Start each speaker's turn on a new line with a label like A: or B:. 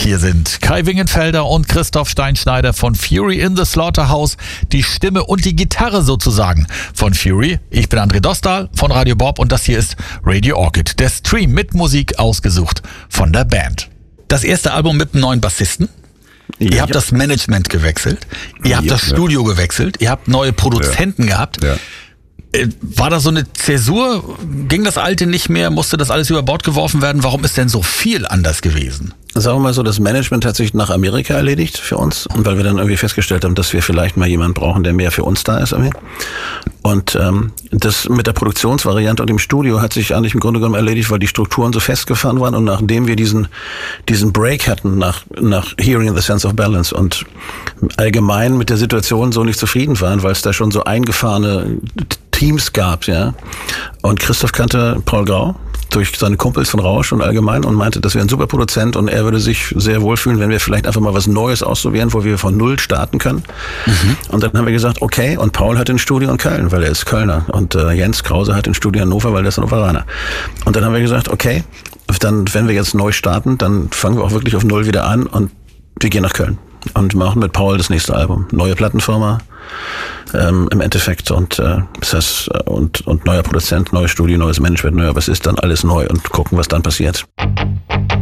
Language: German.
A: Hier sind Kai Wingenfelder und Christoph Steinschneider von Fury in the Slaughterhouse, die Stimme und die Gitarre sozusagen von Fury. Ich bin André Dostal von Radio Bob und das hier ist Radio Orchid, der Stream mit Musik ausgesucht von der Band. Das erste Album mit einem neuen Bassisten. Ihr habt das Management gewechselt, ihr habt das Studio gewechselt, ihr habt neue Produzenten gehabt.
B: Ja.
A: War da so eine Zäsur? Ging das Alte nicht mehr? Musste das alles über Bord geworfen werden? Warum ist denn so viel anders gewesen?
B: Sagen wir mal so, das Management hat sich nach Amerika erledigt für uns. Und weil wir dann irgendwie festgestellt haben, dass wir vielleicht mal jemanden brauchen, der mehr für uns da ist. Und das mit der Produktionsvariante und dem Studio hat sich eigentlich im Grunde genommen erledigt, weil die Strukturen so festgefahren waren. Und nachdem wir diesen Break hatten nach Hearing the Sense of Balance und allgemein mit der Situation so nicht zufrieden waren, weil es da schon so eingefahrene Teams gab, ja. Und Christoph kannte Paul Grau durch seine Kumpels von Rausch und allgemein und meinte, das wäre ein super Produzent und er würde sich sehr wohlfühlen, wenn wir vielleicht einfach mal was Neues ausprobieren, wo wir von Null starten können. Und dann haben wir gesagt, okay, und Paul hat ein Studio in Köln, weil er ist Kölner und Jens Krause hat ein Studio in Hannover, weil er ist Hannoveraner. Und dann haben wir gesagt, okay, dann, wenn wir jetzt neu starten, dann fangen wir auch wirklich auf Null wieder an und wir gehen nach Köln und machen mit Paul das nächste Album. Neue Plattenfirma im Endeffekt und neuer Produzent, neues Studio, neues Management, neuer, was ist dann alles neu und gucken, was dann passiert.